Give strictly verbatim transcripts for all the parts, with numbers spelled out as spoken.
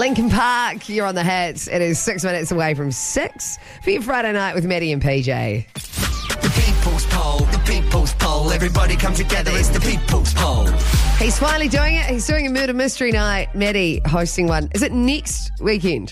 Linkin Park, you're on the hits. It is six minutes away from six for your Friday night with Maddie and P J. The People's Poll, the People's Poll. Everybody come together, it's the People's Poll. He's finally doing it. He's doing a murder mystery night. Maddie hosting one. Is it next weekend?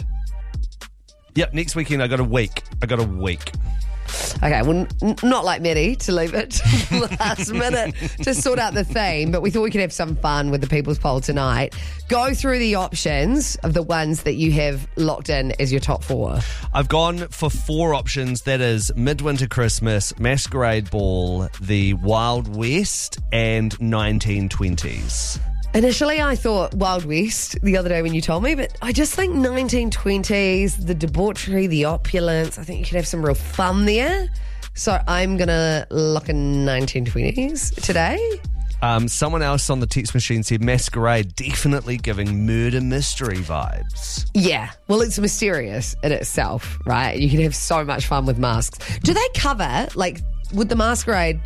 Yep, next weekend I got a week. I got a week. Okay, well, n- not like Maddie to leave it to the last minute to sort out the theme, but we thought we could have some fun with the People's Poll tonight. Go through the options of the ones that you have locked in as your top four. I've gone for four options. That is Midwinter Christmas, Masquerade Ball, the Wild West, and nineteen twenties. Initially, I thought Wild West the other day when you told me, but I just think nineteen twenties, the debauchery, the opulence, I think you could have some real fun there. So I'm going to look in nineteen twenties today. Um, someone else on the text machine said Masquerade, definitely giving murder mystery vibes. Yeah, well, it's mysterious in itself, right? You can have so much fun with masks. Do they cover, like, with the Masquerade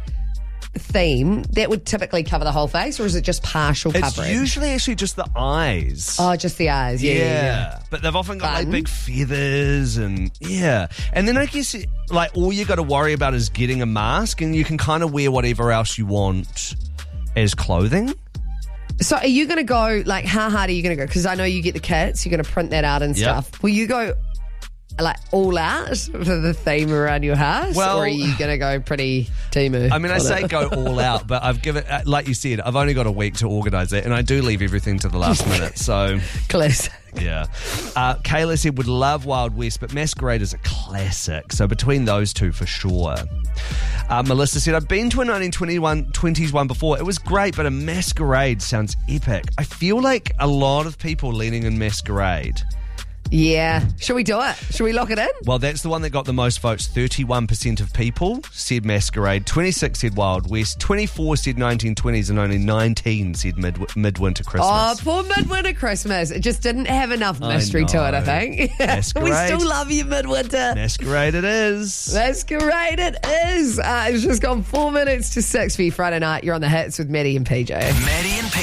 theme, that would typically cover the whole face, or is it just partial It's coverage? usually actually just the eyes. Oh, just the eyes. Yeah, yeah. yeah, yeah. But they've often got Fun. like big feathers and yeah. And then I guess like all you got to worry about is getting a mask, and you can kind of wear whatever else you want as clothing. So are you going to go, like, how hard are you going to go? Because I know you get the kits, you're going to print that out and Yep. stuff. Will you go, like, all out for the theme around your house? Well- or are you going to go pretty Temu? I mean, I on say it? go all out, but I've given, uh, like you said, I've only got a week to organise it, and I do leave everything to the last minute. So, Classic. yeah. Uh, Kayla said would love Wild West, but Masquerade is a classic. So between those two, for sure. Uh, Melissa said, I've been to a nineteen twenties one before. It was great, but a Masquerade sounds epic. I feel like a lot of people leaning in Masquerade. Yeah. Should we do it? Should we lock it in? Well, that's the one that got the most votes. thirty-one percent of people said Masquerade, twenty-six said Wild West, twenty-four said nineteen twenties, and only nineteen said mid- Midwinter Oh, Christmas. poor Midwinter Christmas. It just didn't have enough I mystery to it, I know. think. we Masquerade. still love you, Midwinter. Masquerade it is. Masquerade it is. Uh, it's just gone four minutes to six for you Friday night. You're on the hits with Maddie and P J. Maddie and